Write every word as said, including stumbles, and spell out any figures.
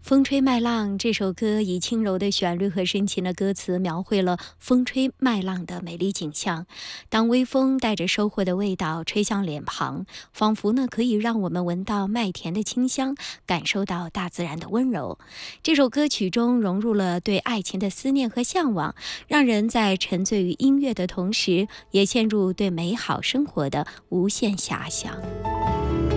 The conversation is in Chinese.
风吹麦浪这首歌以轻柔的旋律和深情的歌词，描绘了风吹麦浪的美丽景象。当微风带着收获的味道吹向脸庞，仿佛呢可以让我们闻到麦田的清香，感受到大自然的温柔。这首歌曲中融入了对爱情的思念和向往，让人在沉醉于音乐的同时，也陷入对美好生活的无限遐想。